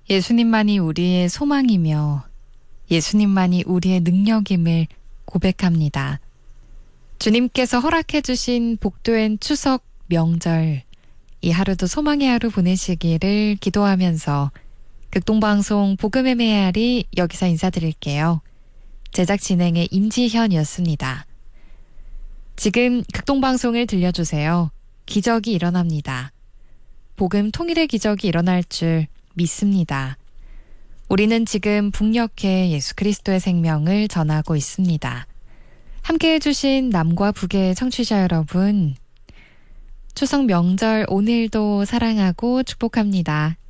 예수님만이 우리의 소망이며 예수님만이 우리의 능력임을 고백합니다. 주님께서 허락해 주신 복된 추석 명절, 이 하루도 소망의 하루 보내시기를 기도하면서 극동방송 복음의 메아리 여기서 인사드릴게요. 제작 진행의 임지현이었습니다. 지금 극동방송을 들려주세요. 기적이 일어납니다. 복음 통일의 기적이 일어날 줄 믿습니다. 우리는 지금 북녘에 예수 그리스도의 생명을 전하고 있습니다. 함께해 주신 남과 북의 청취자 여러분, 추석 명절 오늘도 사랑하고 축복합니다.